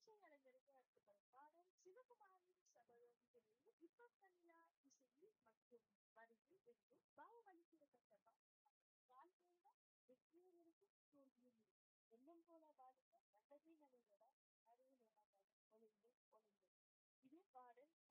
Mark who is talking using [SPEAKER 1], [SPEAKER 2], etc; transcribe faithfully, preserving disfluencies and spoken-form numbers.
[SPEAKER 1] இசையமைஞருக்கு பாடல் சிவகுமாரின் சபதம் திரையில் இப்ப கண்ணா இசையில் மற்றும் வரியில் இருந்து பாகுபலி திரைப்பட்ட வாழ்க்கையில வெற்றியும் இருக்கு தோல்வியும் இருக்கு எண்ணம் போல வாழ்க்கை நல்லதே நினைவிட அறிவு நேராக ஒளிந்து ஒளிந்து இது பாடல்